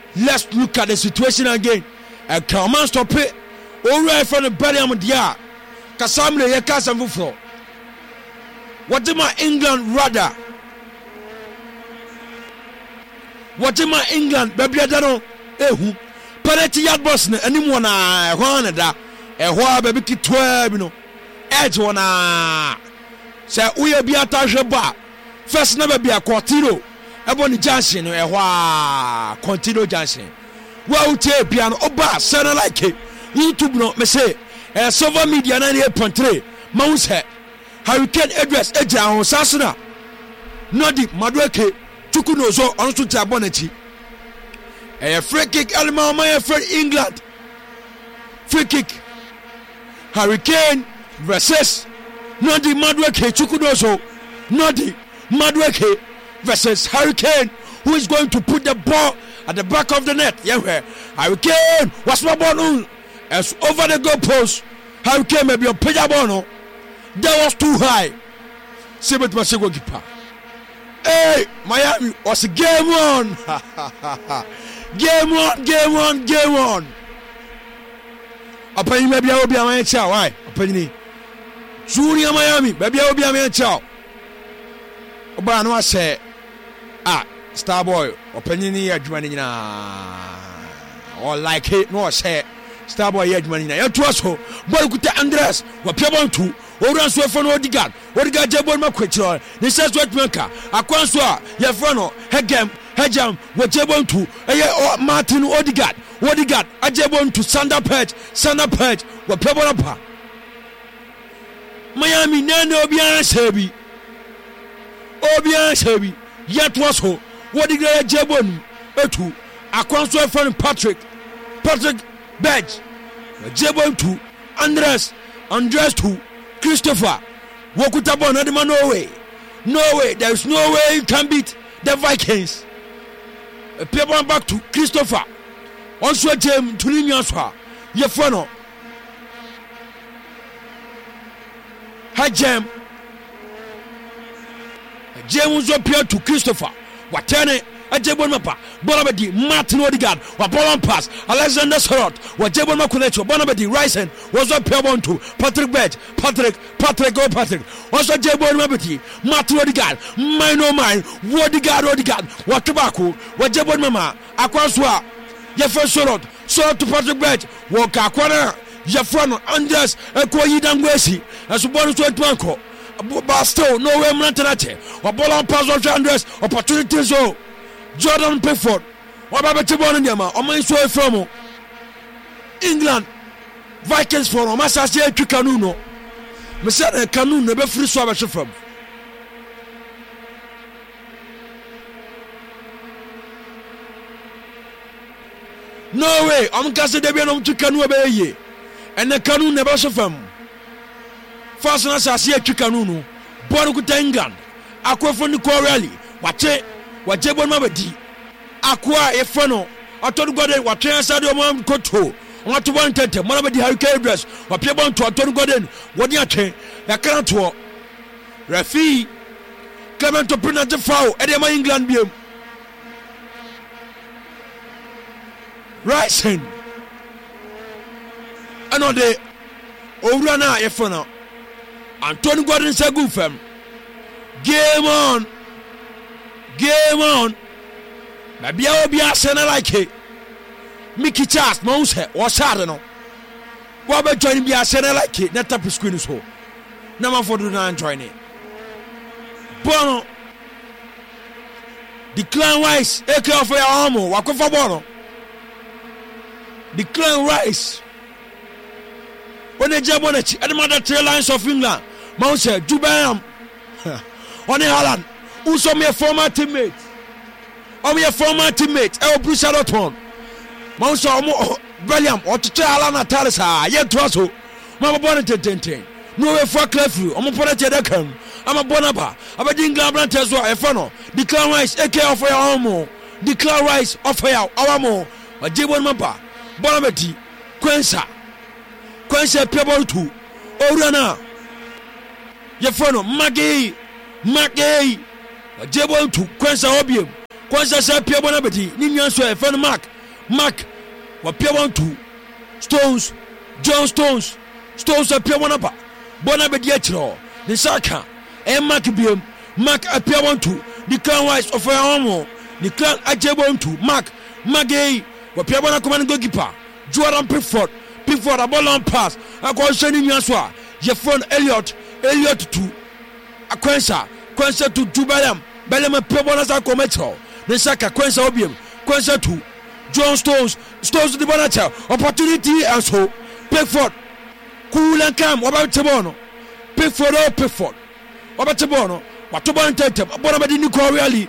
Let's look at the situation again. And come on, stop it. All right, from the Bellingham, dia. Kasamle ye kasam fufro. What am I England rather? What am I England? Baby, I don't know. Ehu. Penalty yard boss ne anyone na ehwa da. Ehwa baby ki 12 no. Edge wana. Say uye bi atahwe ba. First na baby a Coutinho. Ebony Johnson no ehwa Coutinho Johnson. Wa utie piano oba sena like YouTube no me say silver media 98.3 Mount Hurricane address eja on sasuna. Nodi Madueke Chukunozo on to Taboneti. A free kick, Elma, my friend England. Free kick. Hurricane versus Nodi Madueke Chukunozo. Nodi Madueke versus Hurricane, who is going to put the ball at the back of the net. Yeah, Hurricane was my ball as over the goal post. Hurricane maybe a Pijabono. That was too high. Sibet Masigo Gipa. Hey, Miami was a game on. Game on. Apani maybe I will be a man chow. Why? Apani Junior Miami, maybe I will be a man chow. Obano say, Starboy, Opani Adjuanina. Or like it, no, say, Starboy Adjuanina. It was so, Bolkuta Andres, what people to. Oran so for Odegaard Jebon Makwetro this is what maker Akwanswa Yefrano Hejam what Jebon to Martin Odegaard Ajebon to Sander Page what Pebonapa Miami Nano Obian Sebi yet was ho Odegaard Jebon Etu Akwanswa for Patrick Badge Jebon to Andres to Christopher, Wokutabon, no way, there's no way you can beat the Vikings. People back to Christopher. Also, James Tulinyaswa, Yefano. Hi, James was appeared to Christopher. Watane, Ajebon Mapa, Bonabedi, Martin Odegaard, Wapolan Pass, Alexander Sorot, Wajebon Makulecho, Bonabedi, Ryson, was up Piabon to Patrick Badge, Patrick, also Jebon Mabeti, Martin Odegaard, mine, Odegaard, Watabaku, Wajebon Mama, Aquaswa, Jefferson Sorot to Patrick Badge, Wakakwana, Jeffrano, Andres, Ekoyidangwesi, as a bonus to Banco, Basto, no way, Mantanate, Wapolan Pass of Andres, opportunities. Jordan Pickford, what about Tibon Yama, or my soul from England, Vikings for Massasia Canuno, Messiah Canoon, never free swabber from no way, I'm casting the Bianum to Canu Bay, and the Canoon never so from Fasten Massasia Canuno, Borukuta England, Aquafon Corelli, what Jebon Mabedi, Aqua, Efano, I told God what Transadio Mam Koto, what to one tete, Monabedi Hurricane dress, or Piabon to Anton Godin, what you chain, the Cantor, Rafi, Clement to print the foul, Edema England beam. Rising. Another Orana Efano, Anton Godin Sagufem. Game on. Maybe I will be a sena like it. Mickey Charles, Mose, or Sardano. What about joining me a sena like it? Not up screen is home. Number 49 joining. Bono. Declan Rice, Eke of your armor, Wako for Bono. Declan Rice. When they jump on it, and the mother trail lines of England, Mose, Jubam. On the Holland. Who's on your former teammate? Bruce Adoton. Monso William, or to tell Alana Talisa, yet Trosso. Mamma Bonnet, no way for Clefru, I'm a Ponete. I'm a Bonaba. I'm a Dingla Brantes or a funnel. Declare Rice, a care of your armor. Declare Rice of your armor. A Jibon Mapa. Bonabeti, Quensa Pebble 2. Orana. Your funnel, Maggie. Jebon to Quensa Obium. Quensa said Pierre Bonabeti, Nimian Swear, Fan Mark, Mark wapia 1-2 Stones John Stones apia 1 up bona be dia chiro ne saka Mark biem Mark apia 1-2 the clan wise of our the clan ajebo 1-2 Mark Magay wapia 1 command goalkeeper Jordan Pickford a ball on pass akwa ni nyaso your friend Elliot to Quensa to Bellingham apia 1 as a commetro ne saka Quensa obiem Quensa 2 John Stones the bonata opportunity and so Pickford cool and calm about Tabono Pickford about Tabono what to ban tetem abonabedi Nico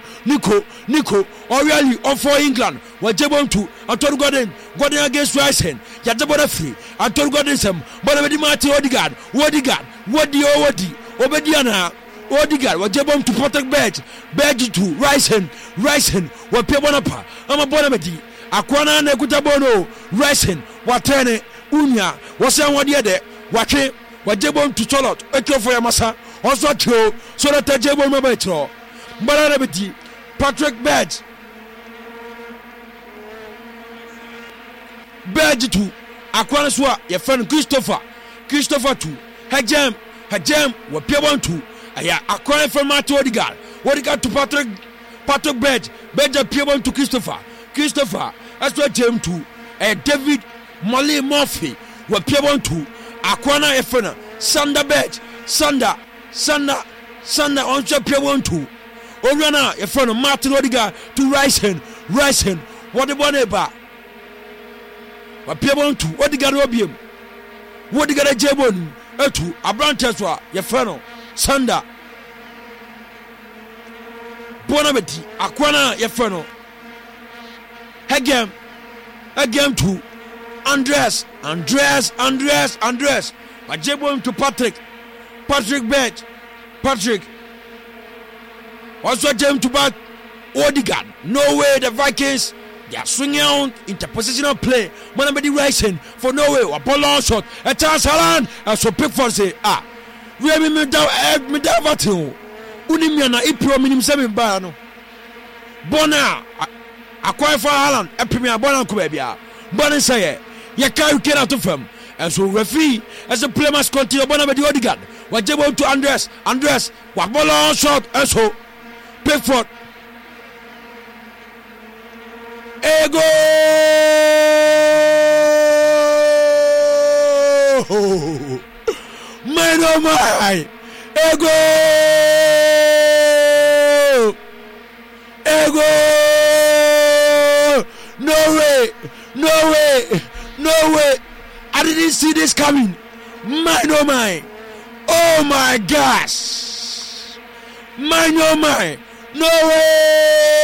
Oriali on for England what Jebon to Anton Gordon against Ryerson Yadabona free Anton Gordon some bonabedi Martin Odegaard Wadi Obediana Odegaard what Jebon to protect Badge to Ryerson what Pebonapa I'm a bonabedi Akwana na kutabono Ryerson watene unya wase anwade de wake wajebon to Charlotte ekofo ya masa also tro so that jebon mabetro mbara beti Patrick Badge to akwana so ya friend Christopher to Hajem wapia 1-2 aya akwana friend Martin Odegaard to Patrick Badge apia 1 to Christopher as well James 2 David Molly Murphy wapia 1-2 akwana efena Sander Badge Sander on pia 1-2 Oriana efena Martin Odegaard to Ryerson what the one ba wapia 1-2 Odegaard obiem Odegaard jebon etu abranteswa efena Sander Bonabeti akwana efena Again to Andreas Ajebo to Patrick Badge also James to back Odegaard. No way the Vikings they are swinging out interpositional play Bonabedi Ryerson for Norway a ball on shot a chance Haaland and so Pickford say we have me down vatin unimiana ipro minim semi ba no bona Acquire for Haaland, a premier bonnet kubia. Bonnet say, you can't get out of him. And so, referee, as the player must continue Bonnet the Odegaard. What you want to Andreas, what ball on shot, and so Pickford. Ego! Man, oh my! Ego! No way. I didn't see this coming. Mine. Oh my gosh. Mine. No way.